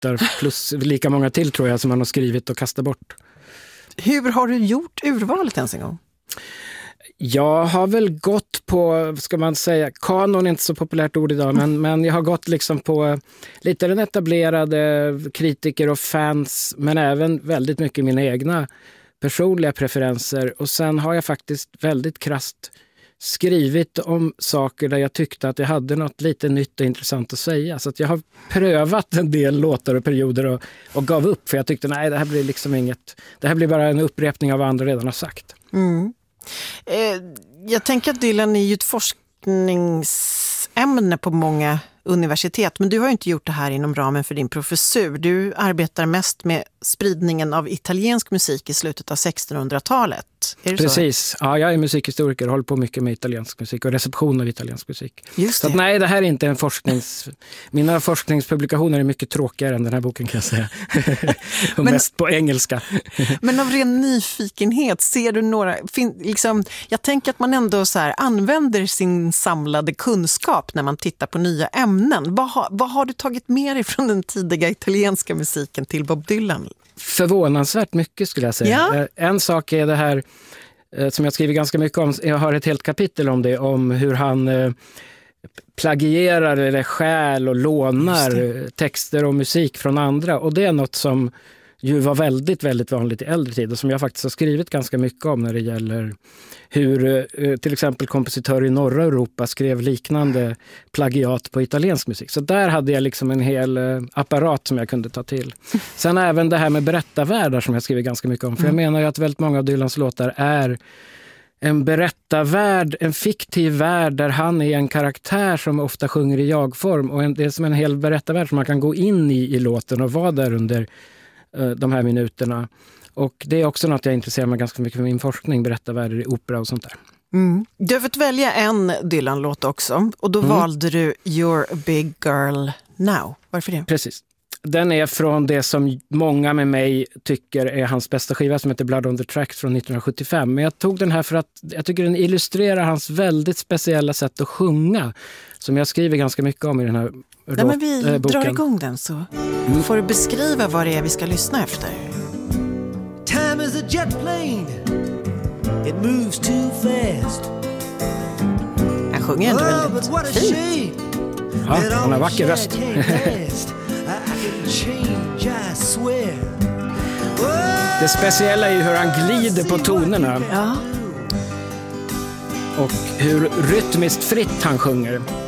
låtar plus lika många till tror jag som han har skrivit och kastat bort. Hur har du gjort urvalet ens en gång? Jag har väl gått på, ska man säga, kanon är inte så populärt ord idag, men jag har gått liksom på lite den etablerade kritiker och fans, men även väldigt mycket mina egna personliga preferenser. Och sen har jag faktiskt väldigt krasst skrivit om saker där jag tyckte att jag hade något lite nytt och intressant att säga. Så att jag har prövat en del låtar och perioder och gav upp, för jag tyckte nej, det här blir liksom inget, det här blir bara en upprepning av vad andra redan har sagt. Mm. Jag tänker att Dylan är ju ett forskningsämne på många universitet, men du har ju inte gjort det här inom ramen för din professur. Du arbetar mest med spridningen av italiensk musik i slutet av 1600-talet. Är det Precis, så? ja, jag är musikhistoriker och håller på mycket med italiensk musik och reception av italiensk musik. Just så att, nej, det här är inte en mina forskningspublikationer är mycket tråkigare än den här boken kan jag säga. Och mest på engelska. Men av ren nyfikenhet, ser du några, jag tänker att man ändå så här använder sin samlade kunskap när man tittar på nya ämnen. Vad har du tagit med dig från den tidiga italienska musiken till Bob Dylan? Förvånansvärt mycket skulle jag säga. Ja. En sak är det här som jag skriver ganska mycket om. Jag har ett helt kapitel om det, om hur han plagierar eller stjäl och lånar texter och musik från andra. Och det är något som ju var väldigt, väldigt vanligt i äldre tid och som jag faktiskt har skrivit ganska mycket om när det gäller hur till exempel kompositörer i norra Europa skrev liknande plagiat på italiensk musik. Så där hade jag liksom en hel apparat som jag kunde ta till. Sen även det här med berättarvärldar som jag skriver ganska mycket om. För jag menar ju att väldigt många av Dylans låtar är en berättarvärld, en fiktiv värld där han är en karaktär som ofta sjunger i jagform. Och det är som en hel berättarvärld som man kan gå in i låten och vara där under de här minuterna. Och det är också något jag intresserar mig ganska mycket för min forskning, berättarvärldar i opera och sånt där. Mm. Du har fått välja en Dylan-låt också och då valde du You're a big girl now. Varför det? Precis. Den är från det som många med mig tycker är hans bästa skiva som heter Blood on the Tracks från 1975. Men jag tog den här för att jag tycker den illustrerar hans väldigt speciella sätt att sjunga som jag skriver ganska mycket om i den här men vi boken. Drar igång den så får du beskriva vad det är vi ska lyssna efter. Time is a jet plane. It moves too fast. Han sjunger ändå väldigt fint. Ja, han har vacker röst. Det speciella är ju hur han glider på tonerna. Ja. Och hur rytmiskt fritt han sjunger.